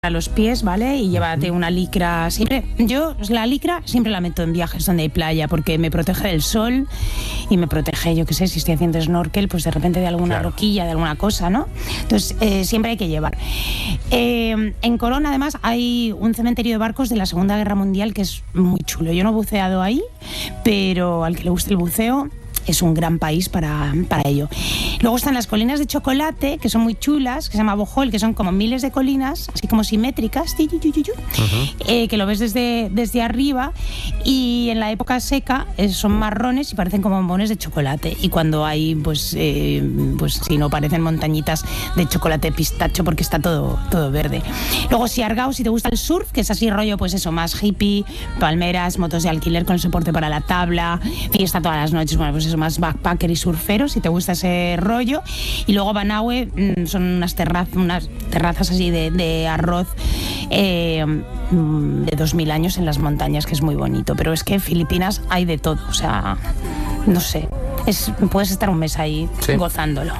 a los pies, ¿vale? Y llévate una licra siempre. Yo la licra siempre la meto en viajes donde hay playa porque me protege del sol y me protege, yo qué sé, si estoy haciendo snorkel, pues de repente de alguna roquilla, de alguna cosa, ¿no? Entonces siempre hay que llevar. En Corona además hay un cementerio de barcos de la Segunda Guerra Mundial que es muy chulo. Yo no he buceado ahí, pero al que le guste el buceo es un gran país para ello. Luego están las colinas de chocolate, que son muy chulas, que se llama Bohol, que son como miles de colinas, así como simétricas, que lo ves desde arriba, y en la época seca son marrones y parecen como bombones de chocolate. Y cuando hay, pues si no, parecen montañitas de chocolate pistacho porque está todo verde. Luego Siargao, si te gusta el surf, que es así rollo, pues eso, más hippie, palmeras, motos de alquiler con el soporte para la tabla, fiesta todas las noches, bueno, pues eso, más backpacker y surfero, si te gusta ese rollo. Y luego Banaue son unas terrazas así de arroz de 2000 años en las montañas, que es muy bonito. Pero es que en Filipinas hay de todo, o sea, no sé, puedes estar un mes ahí gozándolo.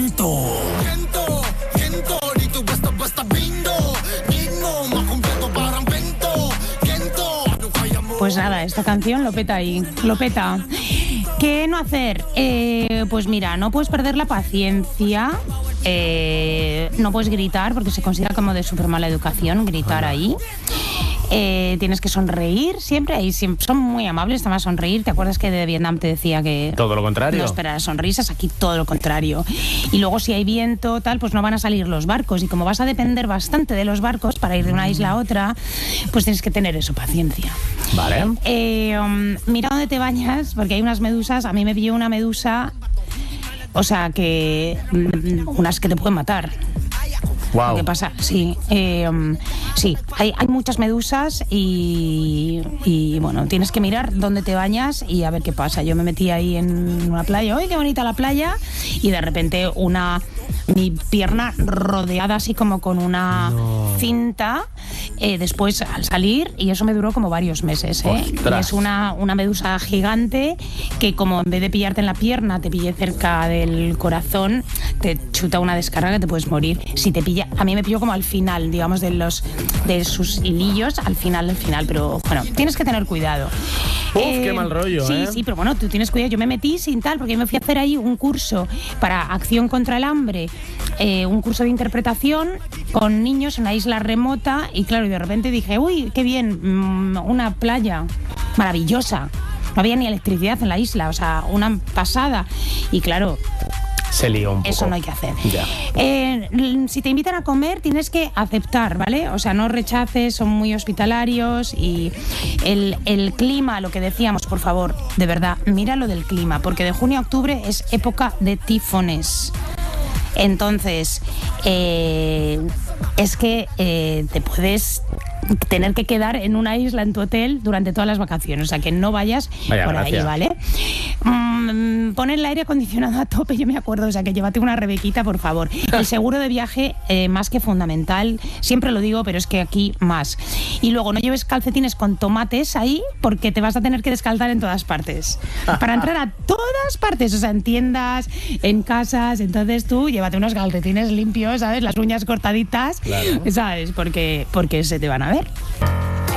Pues nada, esta canción lo peta ahí, lo peta. ¿Qué no hacer? Pues mira, no puedes perder la paciencia, no puedes gritar porque se considera como de súper mala educación gritar ahí. Tienes que sonreír siempre, ahí siempre son muy amables, te van a sonreír. ¿Te acuerdas que de Vietnam te decía que todo lo contrario? No esperar sonrisas, aquí todo lo contrario. Y luego si hay viento, tal, pues no van a salir los barcos. Y como vas a depender bastante de los barcos para ir de una isla a otra, pues tienes que tener eso, paciencia. Vale. Mira dónde te bañas, porque hay unas medusas. A mí me pilló una medusa, o sea, que unas que te pueden matar. Wow. ¿Qué pasa? Sí, hay muchas medusas y bueno, tienes que mirar dónde te bañas y a ver qué pasa. Yo me metí ahí en una playa, ¡ay, qué bonita la playa! Y de repente mi pierna rodeada así como con una cinta, después al salir, y eso me duró como varios meses, es una medusa gigante que, como en vez de pillarte en la pierna te pille cerca del corazón, te chuta una descarga que te puedes morir. Si te pilla, a mí me pilló como al final, digamos, de sus hilillos, al final, pero bueno, tienes que tener cuidado. Qué mal rollo, Sí, pero bueno, tú tienes cuidado. Yo me metí sin tal, porque yo me fui a hacer ahí un curso para acción contra el hambre, un curso de interpretación con niños en una isla remota, y claro, y de repente dije, uy, qué bien, una playa maravillosa. No había ni electricidad en la isla, o sea, una pasada. Y claro, se lió un poco. Eso no hay que hacer. Ya. Si te invitan a comer, tienes que aceptar, ¿vale? O sea, no rechaces, son muy hospitalarios. Y el clima, lo que decíamos, por favor, de verdad, mira lo del clima, porque de junio a octubre es época de tifones. Entonces, es que te puedes tener que quedar en una isla en tu hotel durante todas las vacaciones, o sea que no vayas por ahí, ¿vale? Pon el aire acondicionado a tope, yo me acuerdo, o sea que llévate una rebequita, por favor. El seguro de viaje, más que fundamental, siempre lo digo, pero es que aquí más. Y luego no lleves calcetines con tomates ahí, porque te vas a tener que descalzar en todas partes, para entrar a todas partes, o sea, en tiendas, en casas. Entonces tú llévate unos calcetines limpios, ¿sabes? Las uñas cortaditas, claro, ¿sabes? Porque se te van a ver.